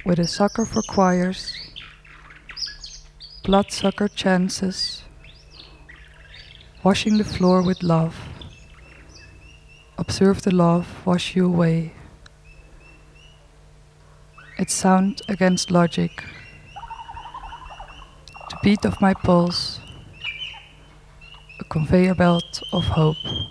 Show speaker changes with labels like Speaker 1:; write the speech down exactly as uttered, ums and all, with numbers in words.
Speaker 1: with a sucker for choirs, bloodsucker chances, washing the floor with love. Observe the love wash you away. Its sound against logic, the beat of my pulse, a conveyor belt of hope.